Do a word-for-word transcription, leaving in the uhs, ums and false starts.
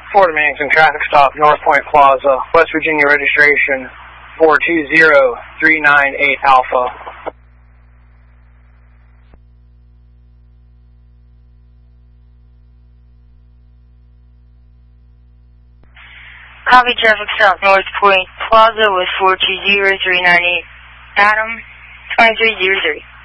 Florida Manson traffic stop, North Point Plaza, West Virginia registration four two zero three nine eight Alpha. Copy, traffic stop, North Point Plaza, West four two zero three nine eight Adam, twenty-three zero three.